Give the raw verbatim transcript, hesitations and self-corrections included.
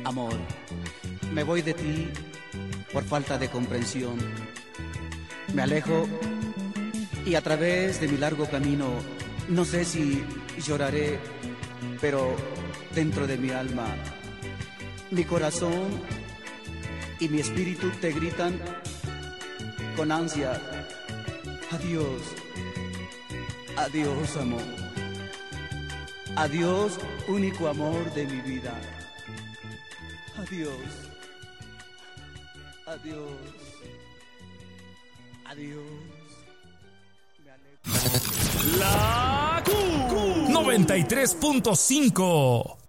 Amor, me voy de ti por falta de comprensión. Me alejo y a través de mi largo camino, no sé si lloraré, pero dentro de mi alma, mi corazón y mi espíritu te gritan con ansia: adiós, adiós amor, adiós único amor de mi vida, adiós, adiós, adiós. La Q noventa y tres punto cinco.